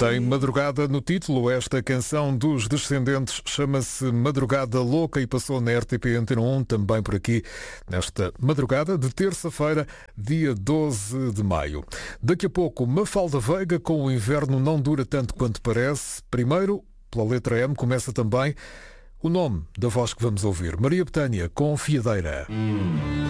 Tem madrugada no título. Esta canção dos Descendentes chama-se Madrugada Louca e passou na RTP Antena 1, também por aqui, nesta madrugada de terça-feira, dia 12 de maio. Daqui a pouco, Mafalda Veiga com O Inverno Não Dura Tanto Quanto Parece. Primeiro, pela letra M, começa também o nome da voz que vamos ouvir. Maria Bethânia com Fiadeira.